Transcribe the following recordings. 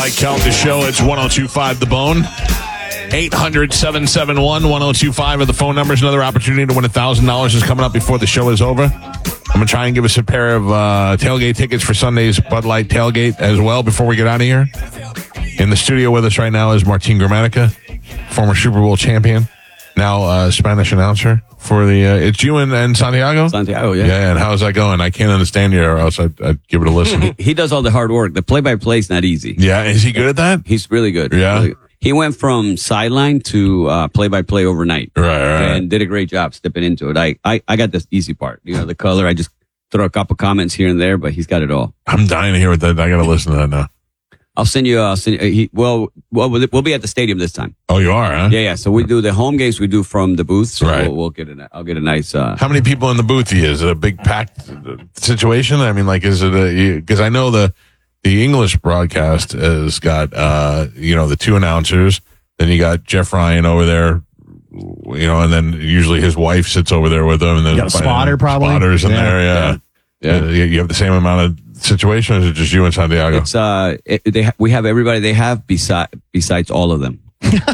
Mike Count the show. It's 102.5 The Bone. 800-771-1025 are the phone numbers. Another opportunity to win $1,000 is coming up before the show is over. I'm going to try and give us a pair of tailgate tickets for Sunday's Bud Light tailgate as well before we get out of here. In the studio with us right now is Martin Gramatica, former Super Bowl champion, now Spanish announcer for the it's you and Santiago? Santiago, yeah. Yeah, and how's that going? I can't understand you, or else I'd give it a listen. He does all the hard work. The play-by-play is not easy. Yeah, is he good at that? He's really good. Yeah. Really good. He went from sideline to play-by-play overnight. Right. And did a great job stepping into it. I got the easy part. You know, the color. I just throw a couple comments here and there, but he's got it all. I'm dying to hear that. I got to listen to that now. I'll send you. We'll be at the stadium this time. Oh, you are, huh? Yeah. So we do the home games. We do from the booth. So Right. I'll get a nice. How many people in the booth? Is it a big packed situation? I mean, like, is it because I know the English broadcast has got the two announcers. Then you got Jeff Ryan over there, and then usually his wife sits over there with him. And then you got a spotter, probably. Spotters in there, yeah. You have the same amount of situations, or is it just you and Santiago? It's we have everybody they have besides all of them.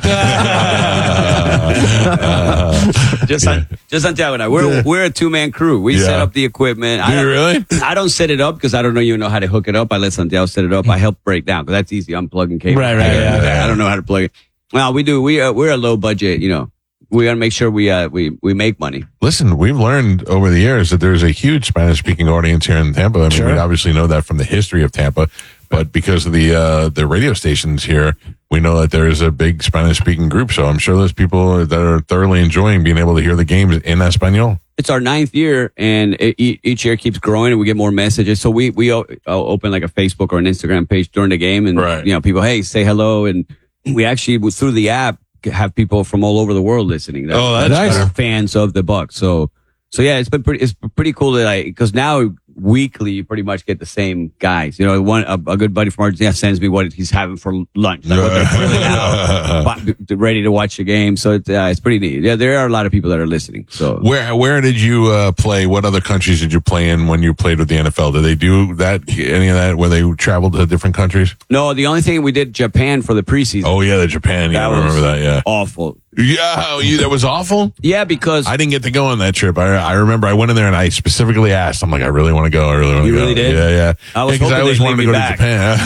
Just Santiago and I. We're a two-man crew. We set up the equipment. Do you really? I don't set it up because I don't even know how to hook it up. I let Santiago set it up. I help break down because that's easy. Unplugging cable. Right. I don't know how to plug it. Well, we do. We're a low budget. We got to make sure we make money. Listen, we've learned over the years that there's a huge Spanish-speaking audience here in Tampa. I mean, we obviously know that from the history of Tampa, but because of the radio stations here, we know that there is a big Spanish-speaking group. So I'm sure there's people that are thoroughly enjoying being able to hear the games in Espanol. It's our 9th year, and each year keeps growing, and we get more messages. So we open like a Facebook or an Instagram page during the game, and people, hey, say hello, and we actually through the app have people from all over the world listening. That's nice. That are fans of the Bucs. So yeah, it's pretty cool that because now weekly you pretty much get the same guys. A good buddy from Argentina sends me what he's having for lunch, like what they're grilling out, ready to watch the game. So it's pretty neat. Yeah, there are a lot of people that are listening. So where did you play? What other countries did you play in when you played with the NFL? Did they do that? Any of that where they traveled to different countries? No, the only thing we did Japan for the preseason. Oh yeah, the Japan. Yeah, I remember that. Yeah, awful. Yeah, that was awful? Yeah, because I didn't get to go on that trip. I remember I went in there and I specifically asked. I'm like, I really want to go. You really did? Yeah. Because I always wanted to go to Japan.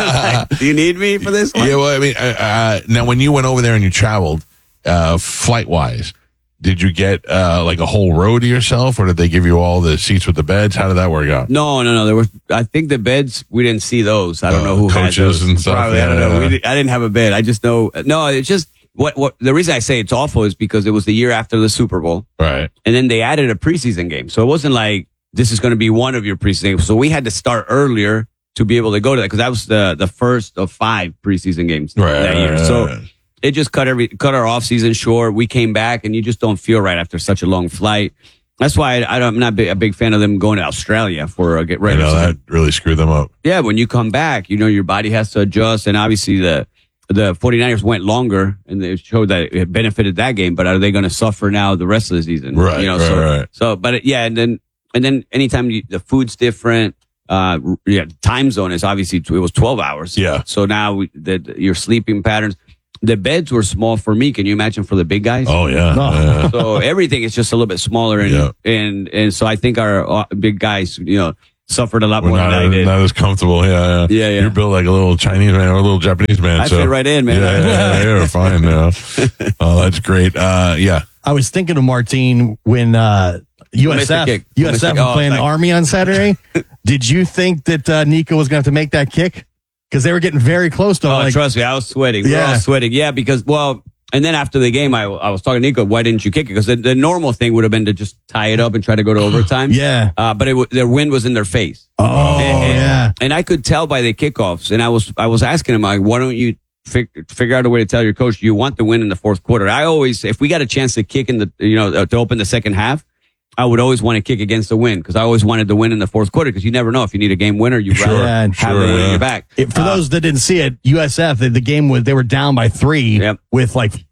Do you need me for this one? Yeah, well, I mean, now when you went over there and you traveled, flight-wise, did you get like a whole row to yourself, or did they give you all the seats with the beds? How did that work out? No. There was. I think the beds we didn't see those. I don't know who coaches had those. And stuff. Probably, Yeah, I don't know. I didn't have a bed. I just know. No, it's just. What the reason I say it's awful is because it was the year after the Super Bowl. Right. And then they added a preseason game. So it wasn't like this is going to be one of your preseason games. So we had to start earlier to be able to go to that because that was the first of 5 preseason games that year. So it just cut our off season short. We came back and you just don't feel right after such a long flight. That's why I'm not a big fan of them going to Australia for a get ready. That really screwed them up. Yeah, when you come back, your body has to adjust, and obviously the 49ers went longer, and they showed that it benefited that game. But are they going to suffer now the rest of the season? Right. Right. So, but and then anytime the food's different, time zone is obviously it was 12 hours. Yeah. So now your sleeping patterns. The beds were small for me. Can you imagine for the big guys? Oh yeah. So everything is just a little bit smaller, and so I think our big guys, suffered a lot more than I did. Not as comfortable. Yeah. Yeah. You're built like a little Chinese man or a little Japanese man. I fit right in, man. Yeah, you're fine. Oh, that's great. Yeah. I was thinking of Martin when USF was playing Army on Saturday. Did you think that Nico was going to have to make that kick? Because they were getting very close to trust me, I was sweating. We were all sweating. Yeah, because, and then after the game, I was talking to Nico, why didn't you kick it? Because the normal thing would have been to just tie it up and try to go to overtime. Yeah. But their wind was in their face. And I could tell by the kickoffs. And I was asking him, like, why don't you figure out a way to tell your coach you want the win in the fourth quarter? I always, if we got a chance to kick in to open the second half, I would always want to kick against the win because I always wanted to win in the fourth quarter because you never know if you need a game winner. You'd rather have the win in your back. For those that didn't see it, USF, the game was, they were down by 3 with like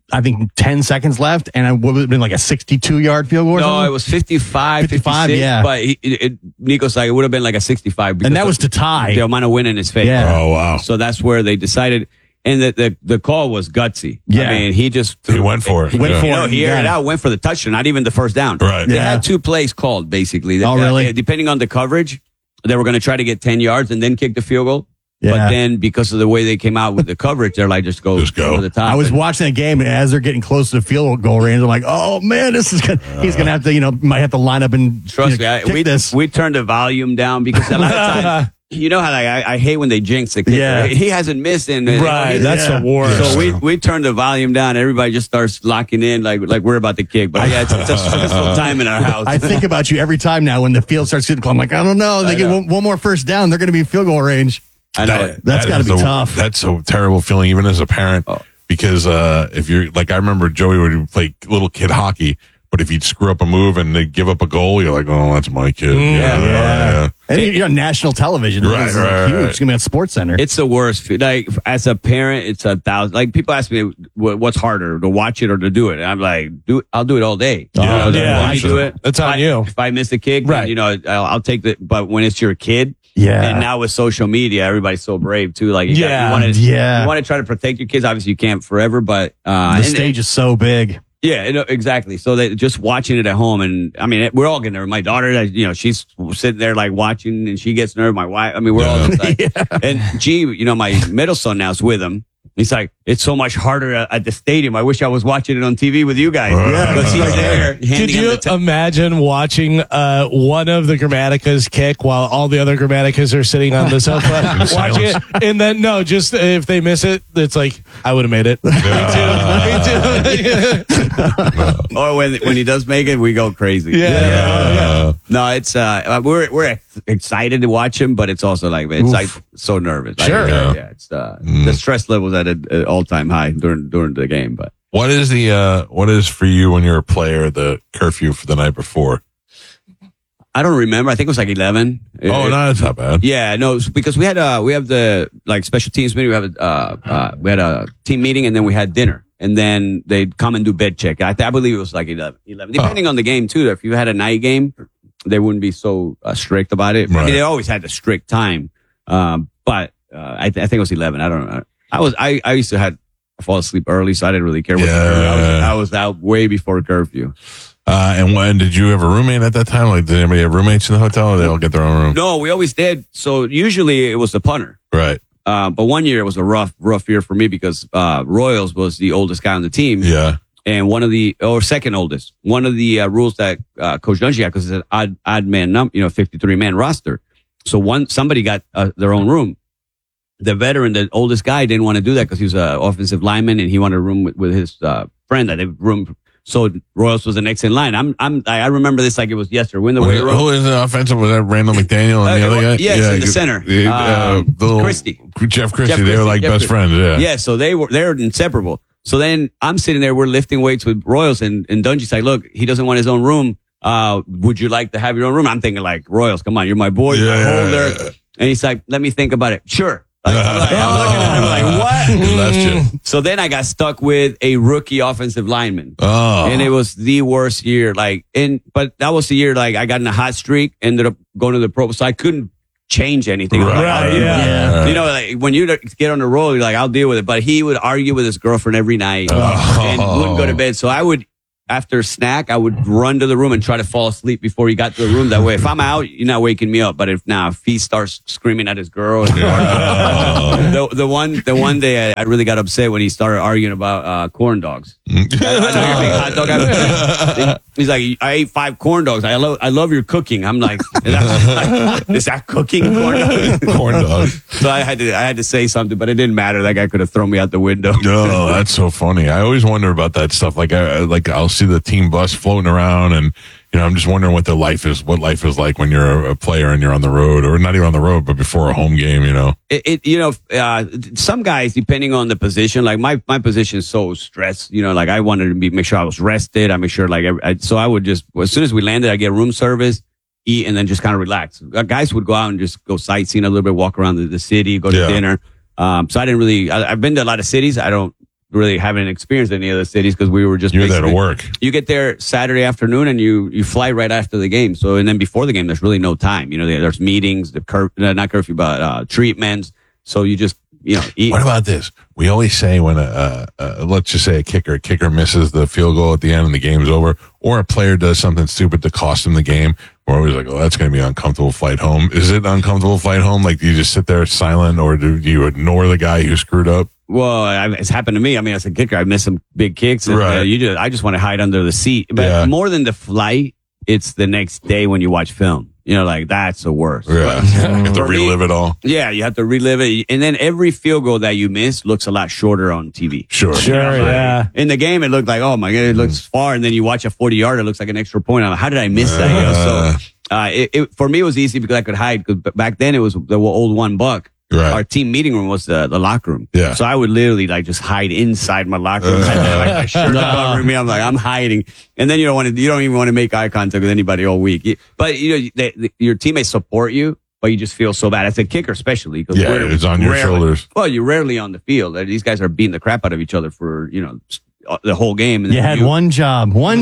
I think 10 seconds left, and it would have been like a 62-yard field goal. No, it was 55, 56, yeah. But Nico's like, it would have been like a 65. And that was to tie. The amount of win in his favor. Yeah. Oh, wow. So that's where they decided. And the call was gutsy. Yeah. I mean, he went for it. He aired it out, went for the touchdown, not even the first down. Right. They had 2 plays called, basically. Really? Depending on the coverage, they were going to try to get 10 yards and then kick the field goal. Yeah. But then because of the way they came out with the coverage, they're like, just go to the top. I was watching the game, and as they're getting close to the field goal range, I'm like, oh, man, this is good. He's going to have to, might have to line up and trust me, we turned the volume down because a lot of times, you know how I hate when they jinx the kicker. Yeah. He hasn't missed. Right, that's the worst. So we turned the volume down. Everybody just starts locking in like we're about to kick. But yeah, it's a stressful time in our house. I think about you every time now when the field starts getting close. I'm like, I don't know. They get one more first down, they're going to be in field goal range. I know That's got to be tough. That's a terrible feeling, even as a parent, because if you're like, I remember Joey would play little kid hockey, but if he'd screw up a move and they give up a goal, you're like, oh, that's my kid. Yeah. And you're on national television. Right. It's going to be on Sports Center. It's the worst. Like as a parent, it's 1,000. Like people ask me, what's harder, to watch it or to do it? And I'm like, I'll do it all day. I do it. That's on you. If I miss a kick, right? I'll take the. But when it's your kid. Yeah. And now with social media, everybody's so brave too. Like, you want to try to protect your kids. Obviously, you can't forever, but the stage is so big. Yeah, exactly. So they just watching it at home, and I mean, we're all getting nervous. My daughter, she's sitting there like watching, and she gets nervous. My wife, I mean, we're all like, and G, my middle son now is with him. He's like, it's so much harder at the stadium. I wish I was watching it on TV with you guys. Because he's there. Could you imagine watching one of the Grammaticas kick while all the other Grammaticas are sitting on the sofa watching it? And then, just if they miss it, it's like, I would have made it. Me too. Or when he does make it, we go crazy. Yeah. No, it's we're excited to watch him, but it's also like like so nervous. Sure. It's the stress level's at an all-time high during the game. But what is for you when you're a player the curfew for the night before? I don't remember. I think it was like 11. No, that's not bad. Yeah, no, because we have the like special teams meeting. We had a team meeting, and then we had dinner, and then they'd come and do bed check. I believe it was like 11, depending on the game too. If you had a night game, they wouldn't be so strict about it. Right. I mean, they always had a strict time, but I think it was 11. I don't know. I used to fall asleep early, so I didn't really care. I was out way before curfew. And when did you have a roommate at that time? Like, did anybody have roommates in the hotel, or they all get their own room? No, we always did. So usually it was the punter. Right. But one year it was a rough year for me because Royals was the oldest guy on the team. Yeah. And second oldest. One of the rules that Coach Dungy had, because it's an odd man number, 53 man roster. So somebody got their own room. The veteran, the oldest guy, didn't want to do that because he was an offensive lineman and he wanted a room with his friend. So Royals was the next in line. I remember this like it was yesterday. Who is the offensive? Was that Randall McDaniel and the other guy? Yes, in the center. Christie. Jeff Christie. They were like best friends. Yeah. Yeah. So they're inseparable. So then I'm sitting there. We're lifting weights with Royals, and Dungy's like, "Look, he doesn't want his own room. Would you like to have your own room?" I'm thinking like, Royals, come on, you're my boy, you're my holder. And he's like, "Let me think about it." Sure. I'm looking at him like, what? He left you. So then I got stuck with a rookie offensive lineman. Oh. And it was the worst year. But that was the year I got in a hot streak, ended up going to the Pro Bowl, so I couldn't change anything. Right, yeah. When you get on the roll, you're like, I'll deal with it. But he would argue with his girlfriend every night and wouldn't go to bed. So I would, after snack, I would run to the room and try to fall asleep before he got to the room. That way, if I'm out, you're not waking me up. But if he starts screaming at his girl, the one day I really got upset when he started arguing about corn dogs. I know you're a big hot dog guy. He's like, I ate 5 corn dogs. I love your cooking. I'm like, is that cooking corn dogs? Corn dogs. So I had to say something, but it didn't matter. That guy could have thrown me out the window. No, that's so funny. I always wonder about that stuff. Like I'll see the team bus floating around, and I'm just wondering what life is like when you're a player and you're on the road, or not even on the road, but before a home game. Some guys, depending on the position, like my position is so stressed. Like I wanted to make sure I was rested. I make sure so I would just, as soon as we landed, I get room service, eat, and then just kind of relax. Guys would go out and just go sightseeing a little bit, walk around the city, go to dinner. So I didn't really. I've been to a lot of cities. I don't really haven't experienced any other cities because we were just you're there to work. You get there Saturday afternoon and you fly right after the game. So and then before the game, there's really no time. There's meetings, not curfew, but treatments. So you just eat. What about this? We always say when let's just say a kicker misses the field goal at the end and the game's over, or a player does something stupid to cost him the game. We're always like, oh, that's going to be an uncomfortable flight home. Is it an uncomfortable flight home? Like, do you just sit there silent, or do you ignore the guy who screwed up? Well, it's happened to me. I mean, as a kicker, I missed some big kicks. And, right. I just want to hide under the seat. But more than the flight, it's the next day when you watch film. That's the worst. Yeah. You have to relive it all. Yeah, you have to relive it. And then every field goal that you miss looks a lot shorter on TV. Sure, yeah. In the game, it looked like, oh my God, it looks far. And then you watch a 40-yarder, it looks like an extra point. I'm like, how did I miss that? So for me, it was easy because I could hide. Because back then, it was the old $1. Right. Our team meeting room was the locker room. Yeah. So I would literally just hide inside my locker room. My shirt covering me. I'm like, I'm hiding. And then you don't even want to make eye contact with anybody all week. But your teammates support you, but you just feel so bad. As a kicker, especially. Yeah, it's on your shoulders. Well, you're rarely on the field. These guys are beating the crap out of each other for, the whole game. And you had one job. You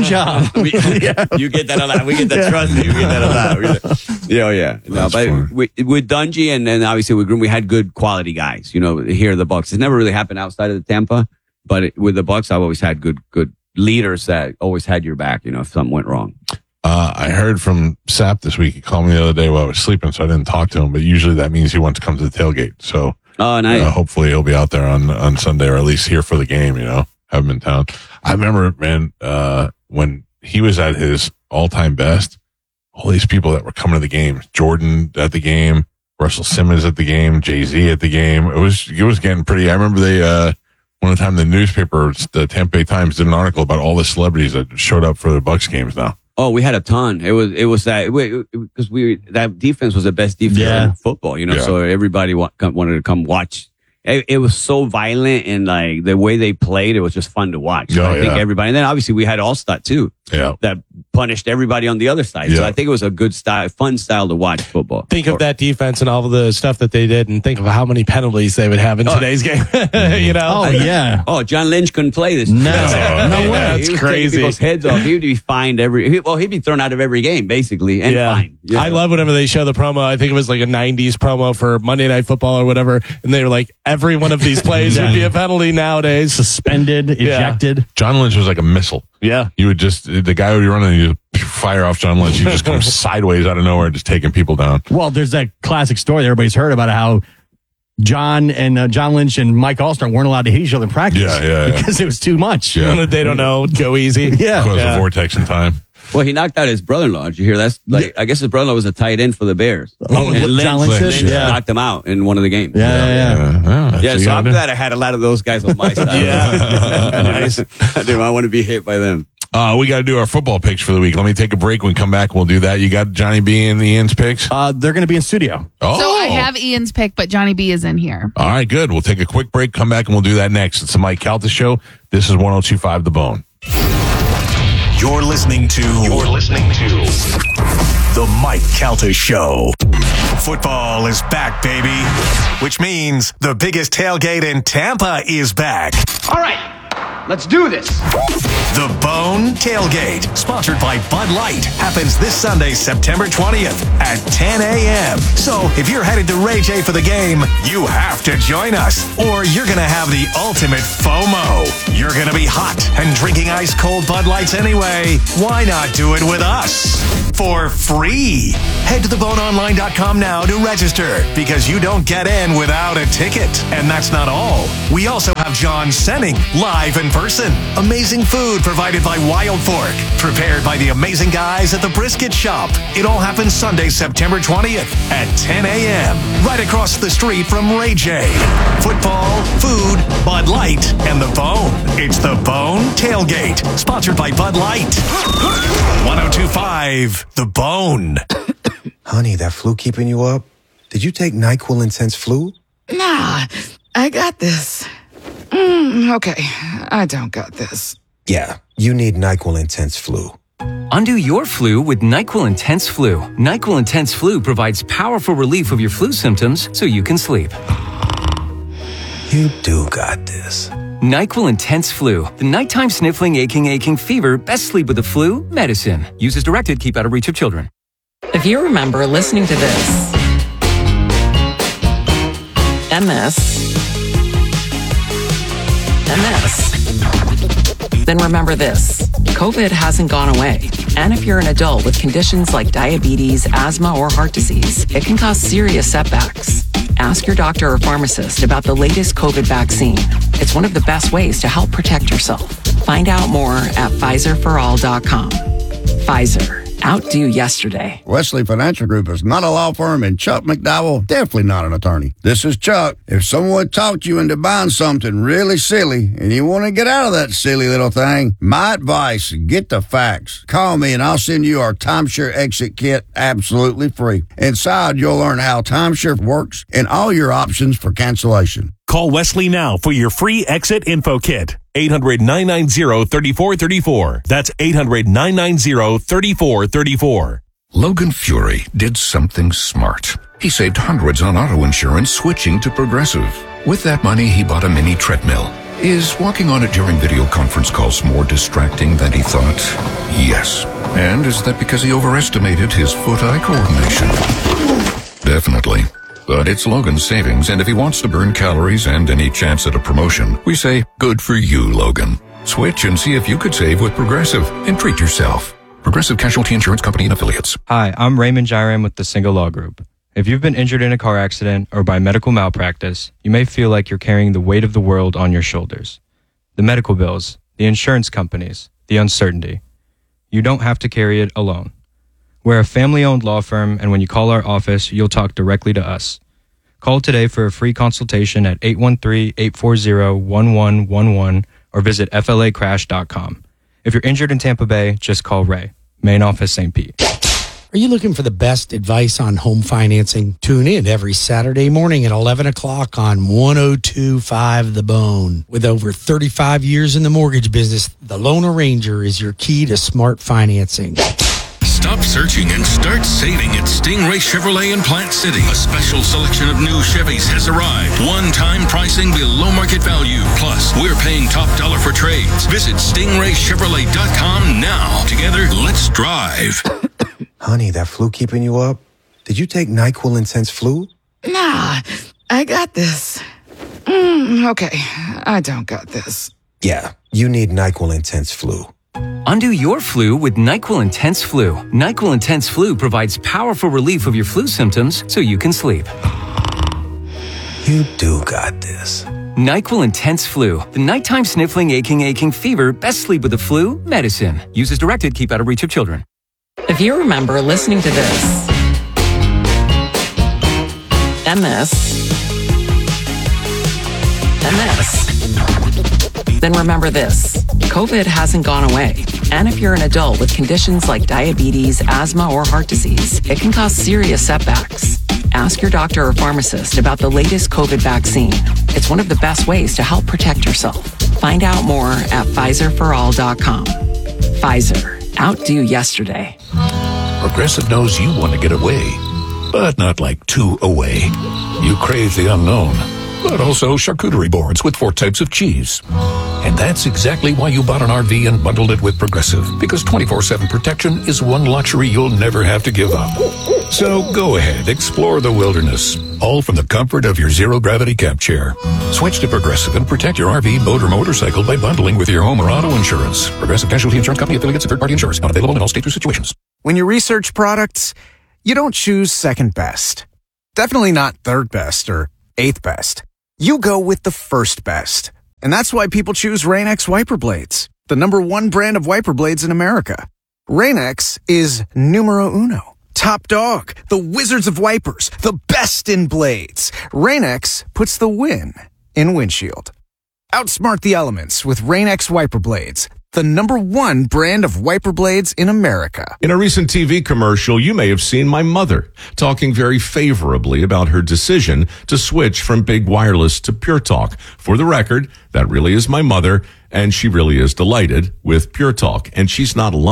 get that a lot. We get that trust. You get that a lot. Yeah. No, but with Dungy and then obviously with Groom, we had good quality guys. Here the Bucs. It's never really happened outside of the Tampa, but with the Bucs, I've always had good leaders that always had your back. If something went wrong. I heard from Sapp this week. He called me the other day while I was sleeping, so I didn't talk to him. But usually that means he wants to come to the tailgate. So nice. Hopefully he'll be out there on Sunday, or at least here for the game. Have him in town. I remember, man, when he was at his all-time best, all these people that were coming to the game, Jordan at the game, Russell Simmons at the game, Jay-Z at the game. It was getting pretty. I remember they, one of the time the newspaper, the Tampa Bay Times, did an article about all the celebrities that showed up for the Bucs games now. Oh, we had a ton. It was that because that defense was the best defense in football, so everybody wanted to come watch. It was so violent and like the way they played, it was just fun to watch. So I think everybody, and then obviously we had Allstott too. Yeah. That punished everybody on the other side. Yeah. So I think it was a good style, fun style to watch football. Think of that defense and all of the stuff that they did, and think of how many penalties they would have in today's game. Oh yeah. Oh, John Lynch couldn't play this. No way. That's crazy. People's heads off. He'd be fined he'd be thrown out of every game basically and fined. Yeah. I love whenever they show the promo. I think it was like a 90s promo for Monday Night Football or whatever, and they were like, every one of these plays would be a penalty nowadays. Suspended, ejected. John Lynch was like a missile. Yeah. You would the guy would be running and you fire off John Lynch. You just come sideways out of nowhere, just taking people down. Well, there's that classic story that everybody's heard about how John Lynch and Mike Allstott weren't allowed to hit each other in practice. Yeah. Because it was too much. Yeah. They don't know. Go easy. Yeah. Cause the vortex in time. Well, he knocked out his brother-in-law. Did you hear? That's like, I guess his brother-in-law was a tight end for the Bears. John Lynch knocked him out in one of the games. Yeah. So I'm glad I had a lot of those guys on my side. Nice. I didn't want to be hit by them. We got to do our football picks for the week. Let me take a break. When we come back, we'll do that. You got Johnny B and Ian's picks? They're going to be in studio. Oh. So I have Ian's pick, but Johnny B is in here. All right, good. We'll take a quick break, come back, and we'll do that next. It's the Mike Calta Show. This is 102.5 The Bone. You're listening to The Mike Calta Show. Football is back, baby. Which means the biggest tailgate in Tampa is back. All right, let's do this. The Bone Tailgate, sponsored by Bud Light, happens this Sunday, September 20th at 10 a.m. So if you're headed to Ray J for the game, you have to join us, or you're going to have the ultimate FOMO. You're going to be hot and drinking ice-cold Bud Lights anyway. Why not do it with us? For free. Head to theboneonline.com now to register, because you don't get in without a ticket. And that's not all. We also have John Senning live in person. Amazing food provided by Wild Fork, prepared by the amazing guys at the Brisket Shop. It all happens Sunday, September 20th at 10 a.m. right across the street from Ray J. Football, food, Bud Light, and The Bone. It's The Bone Tailgate, sponsored by Bud Light. 102.5 The Bone. Honey, that flu keeping you up? Did you take NyQuil Intense Flu? Nah, I got this. Okay, I don't got this. Yeah, you need NyQuil Intense Flu. Undo your flu with NyQuil Intense Flu. NyQuil Intense Flu provides powerful relief of your flu symptoms so you can sleep. You do got this. NyQuil Intense Flu. The nighttime sniffling, aching fever. Best sleep with the flu. Medicine. Use as directed. Keep out of reach of children. If you remember listening to this, and this, then remember this. COVID hasn't gone away. And if you're an adult with conditions like diabetes, asthma, or heart disease, it can cause serious setbacks. Ask your doctor or pharmacist about the latest COVID vaccine. It's one of the best ways to help protect yourself. Find out more at PfizerForAll.com. Pfizer. Outdo yesterday. Wesley Financial Group is not a law firm, and Chuck McDowell definitely not an attorney. This is Chuck. If someone talked you into buying something really silly and you want to get out of that silly little thing, my advice, get the facts. Call me and I'll send you our timeshare exit kit absolutely free. Inside, you'll learn how timeshare works and all your options for cancellation. Call Wesley now for your free exit info kit. 800-990-3434. That's 800-990-3434. Logan Fury did something smart. He saved hundreds on auto insurance switching to Progressive. With that money, he bought a mini treadmill. Is walking on it during video conference calls more distracting than he thought? Yes. And is that because he overestimated his foot-eye coordination? Definitely. But it's Logan's savings, and if he wants to burn calories and any chance at a promotion, we say, good for you, Logan. Switch and see if you could save with Progressive and treat yourself. Progressive Casualty Insurance Company and Affiliates. Hi, I'm Raymond Jairam with the Single Law Group. If you've been injured in a car accident or by medical malpractice, you may feel like you're carrying the weight of the world on your shoulders. The medical bills, the insurance companies, the uncertainty. You don't have to carry it alone. We're a family-owned law firm, and when you call our office, you'll talk directly to us. Call today for a free consultation at 813-840-1111 or visit flacrash.com. If you're injured in Tampa Bay, just call Ray, main office St. Pete. Are you looking for the best advice on home financing? Tune in every Saturday morning at 11 o'clock on 102.5 The Bone. With over 35 years in the mortgage business, the Loan Arranger is your key to smart financing. Stop searching and start saving at Stingray Chevrolet in Plant City. A special selection of new Chevys has arrived. One-time pricing below market value. Plus, we're paying top dollar for trades. Visit StingrayChevrolet.com now. Together, let's drive. Honey, that flu keeping you up? Did you take NyQuil Intense Flu? Nah, I got this. Okay, I don't got this. Yeah, you need NyQuil Intense Flu. Undo your flu with NyQuil Intense Flu. NyQuil Intense Flu provides powerful relief of your flu symptoms so you can sleep. You do got this. NyQuil Intense Flu. The nighttime sniffling, aching fever. Best sleep with the flu. Medicine. Use as directed. Keep out of reach of children. if you remember listening to this, and this, and this, then remember this. COVID hasn't gone away. And if you're an adult with conditions like diabetes, asthma, or heart disease, it can cause serious setbacks. Ask your doctor or pharmacist about the latest COVID vaccine. It's one of the best ways to help protect yourself. Find out more at PfizerForAll.com. Pfizer. Outdo yesterday. Progressive knows you want to get away, but not like too away. You crave the unknown, but also charcuterie boards with 4 types of cheese. And that's exactly why you bought an RV and bundled it with Progressive, because 24/7 protection is one luxury you'll never have to give up. So go ahead, explore the wilderness, all from the comfort of your zero-gravity camp chair. Switch to Progressive and protect your RV, boat, or motorcycle by bundling with your home or auto insurance. Progressive Casualty Insurance Company, affiliates, and third-party insurers. Not available in all states or situations. When you research products, you don't choose second best. Definitely not third best or eighth best. You go with the first best. And that's why people choose Rain-X wiper blades, the #1 brand of wiper blades in America. Rain-X is numero uno. Top dog, the wizards of wipers, the best in blades. Rain-X puts the win in windshield. Outsmart the elements with Rain-X wiper blades, the #1 brand of wiper blades in America. In a recent TV commercial, you may have seen my mother talking very favorably about her decision to switch from Big Wireless to Pure Talk. For the record, that really is my mother, and she really is delighted with Pure Talk, and she's not alone.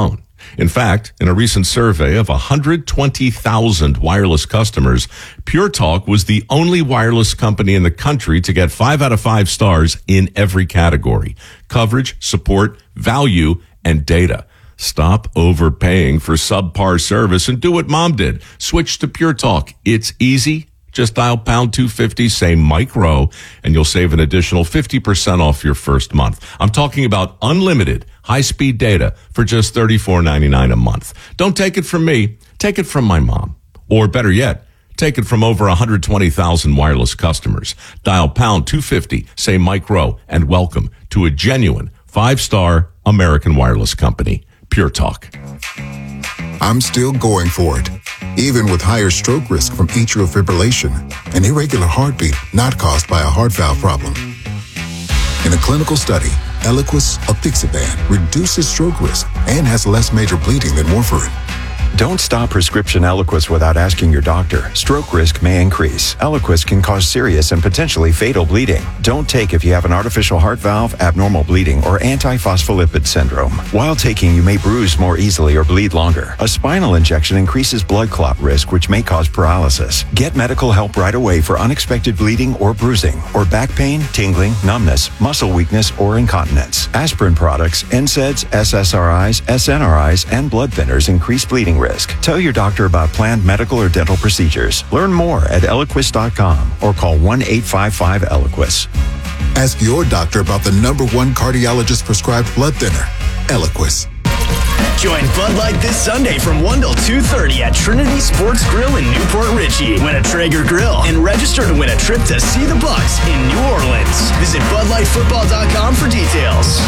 In fact, in a recent survey of 120,000 wireless customers, Pure Talk was the only wireless company in the country to get 5 out of 5 stars in every category: coverage, support, value, and data. Stop overpaying for subpar service and do what Mom did. Switch to Pure Talk. It's easy. Just dial pound 250, say Mike Rowe, and you'll save an additional 50% off your first month. I'm talking about unlimited high-speed data for just $34.99 a month. Don't take it from me. Take it from my mom. Or better yet, take it from over 120,000 wireless customers. Dial pound 250, say Mike Rowe, and welcome to a genuine 5-star American wireless company, Pure Talk. I'm still going for it, even with higher stroke risk from atrial fibrillation, an irregular heartbeat not caused by a heart valve problem. In a clinical study, Eliquis apixaban reduces stroke risk and has less major bleeding than warfarin. Don't stop prescription Eliquis without asking your doctor. Stroke risk may increase. Eliquis can cause serious and potentially fatal bleeding. Don't take if you have an artificial heart valve, abnormal bleeding, or antiphospholipid syndrome. While taking, you may bruise more easily or bleed longer. A spinal injection increases blood clot risk, which may cause paralysis. Get medical help right away for unexpected bleeding or bruising, or back pain, tingling, numbness, muscle weakness, or incontinence. Aspirin products, NSAIDs, SSRIs, SNRIs, and blood thinners increase bleeding risk. Tell your doctor about planned medical or dental procedures. Learn more at Eliquis.com or call 1-855-ELIQUIS. Ask your doctor about the #1 cardiologist prescribed blood thinner, Eliquis. Join Bud Light this Sunday from 1 till 2:30 at Trinity Sports Grill in Newport Richey. Win a Traeger grill and register to win a trip to see the Bucks in New Orleans. Visit BudLightFootball.com for details.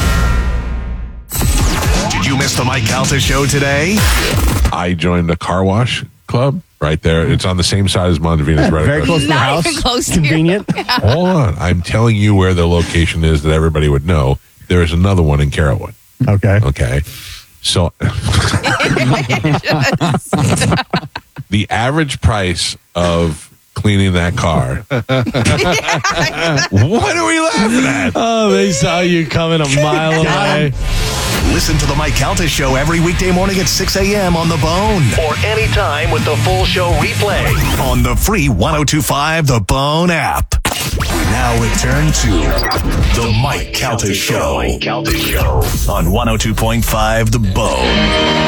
Did you miss the Mike Calta show today? I joined the car wash club right there. It's on the same side as Montevide's. Right very close to the house. Convenient. Hold on. I'm telling you where the location is that everybody would know. There is another one in Carrollwood. Okay. Okay. So the average price of cleaning that car. What are we laughing at? Oh, they saw you coming a mile away. Listen to the Mike Calta Show every weekday morning at 6 a.m. on The Bone. Or anytime with the full show replay on the free 102.5 The Bone app. We now return to the Mike Calta Show on 102.5 The Bone.